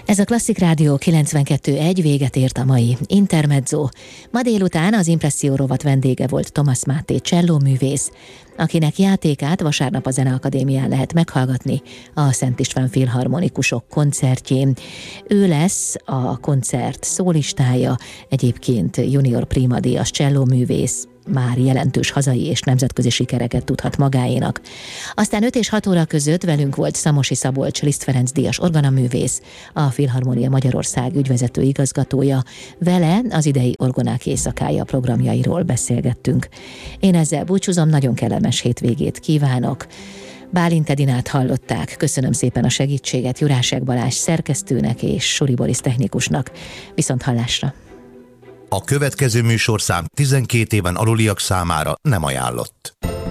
Ez a Klasszik Rádió 92.1, véget ért a mai Intermezzo. Ma délután az Impresszió rovat vendége volt Thomas Máté csellóművész, akinek játékát vasárnap a Zeneakadémián lehet meghallgatni a Szent István Filharmonikusok koncertjén. Ő lesz a koncert szólistája, egyébként junior primadíjas csellóművész, már jelentős hazai és nemzetközi sikereket tudhat magáénak. Aztán 5 és 6 óra között velünk volt Szamosi Szabolcs Liszt Ferenc díjas orgonaművész, a Filharmónia Magyarország ügyvezető igazgatója. Vele az idei Orgonák éjszakája programjairól beszélgettünk. Én ezzel búcsúzom, nagyon kellemes hétvégét kívánok. Bálint Edinát hallották, köszönöm szépen a segítséget Jurásek Balázs szerkesztőnek és Suri Boris technikusnak. Viszont hallásra! A következő műsorszám 12 éven aluliak számára nem ajánlott.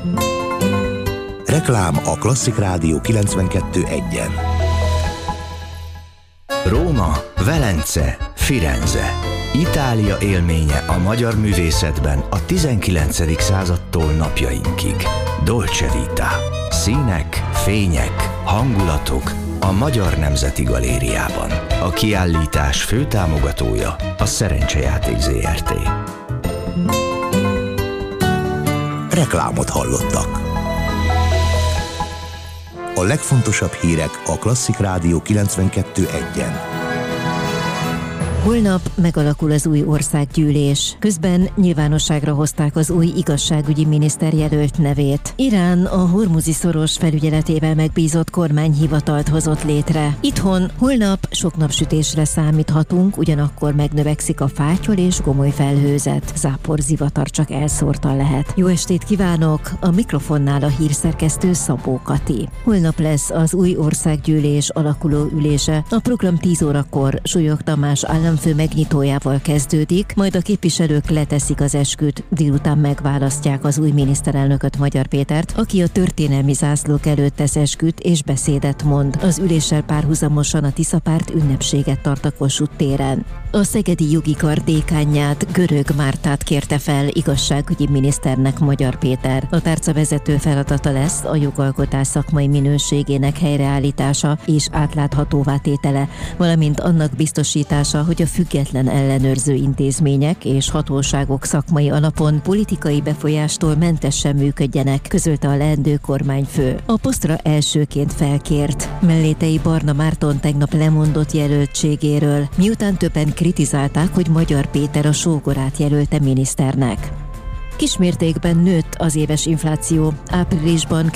Reklám a Klasszik Rádió 92.1-en. Róma, Velence, Firenze. Itália élménye a magyar művészetben a 19. századtól napjainkig. Dolce Vita. Színek, fények, hangulatok a Magyar Nemzeti Galériában. A kiállítás főtámogatója a Szerencsejáték Zrt. Reklámot hallottak. A legfontosabb hírek a Klasszik Rádió 92.1-en. Holnap megalakul az új országgyűlés. Közben nyilvánosságra hozták az új igazságügyi miniszter jelölt nevét. Irán a Hormuzi-szoros felügyeletével megbízott kormányhivatalt hozott létre. Itthon holnap sok napsütésre számíthatunk, ugyanakkor megnövekszik a fátyol és gomoly felhőzet. Zápor, zivatar csak elszórtan lehet. Jó estét kívánok! A mikrofonnál a hírszerkesztő Szabó Kati. Holnap lesz az új országgyűlés alakuló ülése. A program 10 órakor Súlyog Tamás államfő megnyitójával kezdődik, majd a képviselők leteszik az esküt, délután megválasztják az új miniszterelnököt, Magyar Pétert, aki a történelmi zászlók előtt tesz esküt és beszédet mond. Az üléssel párhuzamosan a Tiszapárt ünnepséget tart a Kossuth téren. A Szegedi Jogi Kar dékánját, Görög Mártát kérte fel igazságügyi miniszternek Magyar Péter. A tárca vezető feladata lesz a jogalkotás szakmai minőségének helyreállítása és átláthatóvá tétele, valamint annak biztosítása, hogy a független ellenőrző intézmények és hatóságok szakmai alapon politikai befolyástól mentesen működjenek, közölte a leendő kormányfő. A posztra elsőként felkért Mellétei Barna Márton tegnap lemondott jelöltségéről, miután többen kritizálták, hogy Magyar Péter a sógorát jelölte miniszternek. Kismértékben nőtt az éves infláció. Áprilisban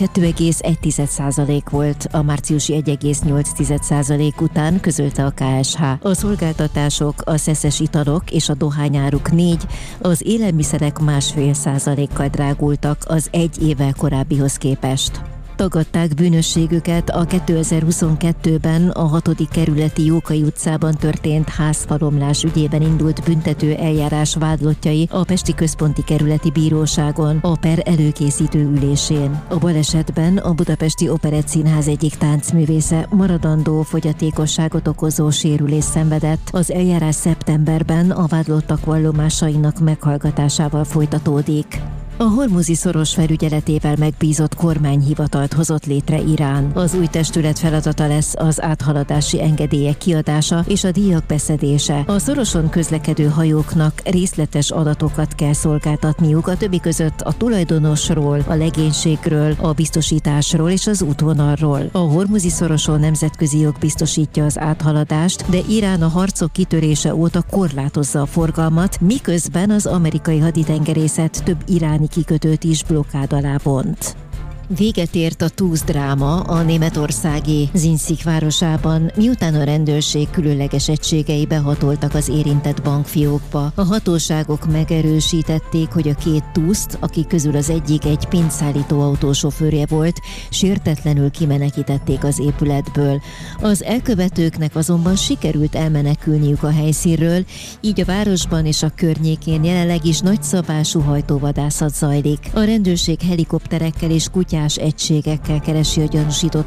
2,1% volt, a márciusi 1,8% után, közölte a KSH. A szolgáltatások, a szeszes italok és a dohányáruk 4%, az élelmiszerek 1,5%-kal drágultak az egy évvel korábbihoz képest. Tagadták bűnösségüket a 2022-ben a 6. kerületi Jókai utcában történt házfalomlás ügyében indult büntető eljárás vádlottjai a Pesti Központi Kerületi Bíróságon a per előkészítő ülésén. A balesetben a Budapesti Operettszínház egyik táncművésze maradandó fogyatékosságot okozó sérülést szenvedett. Az eljárás szeptemberben a vádlottak vallomásainak meghallgatásával folytatódik. A Hormuzi-szoros felügyeletével megbízott kormányhivatalt hozott létre Irán. Az új testület feladata lesz az áthaladási engedélyek kiadása és a díjak beszedése. A szoroson közlekedő hajóknak részletes adatokat kell szolgáltatniuk, a többi között a tulajdonosról, a legénységről, a biztosításról és az útvonalról. A Hormuzi-szoroson nemzetközi jog biztosítja az áthaladást, de Irán a harcok kitörése óta korlátozza a forgalmat, miközben az amerikai haditengerészet több iráni kikötőt is blokkád alá vont. Véget ért a túszdráma a németországi Zinszig városában, miután a rendőrség különleges egységei behatoltak az érintett bankfiókba. A hatóságok megerősítették, hogy a 2 túszt, akik közül az egyik egy pénzszállító autó sofőrje volt, sértetlenül kimenekítették az épületből. Az elkövetőknek azonban sikerült elmenekülniük a helyszínről, így a városban és a környékén jelenleg is nagyszabású hajtóvadászat zajlik. A rendőrség helikopterekkel és kutyákkal egységekkel keresi a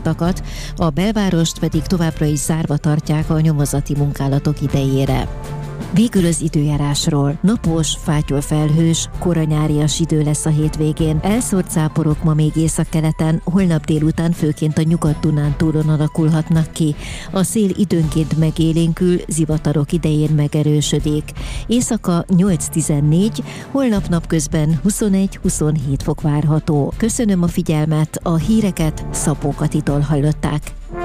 gyanúsítottakat, a belvárost pedig továbbra is zárva tartják a nyomozati munkálatok idejére. Végül az időjárásról. Napos, fátyolfelhős, koranyárias idő lesz a hétvégén. Elszórt záporok ma még északkeleten, holnap délután főként a Nyugat-Dunántúlon alakulhatnak ki. A szél időnként megélénkül, zivatarok idején megerősödik. Éjszaka 8-14, holnap napközben 21-27 fok várható. Köszönöm a figyelmet, a híreket Szabó Katitól hallották.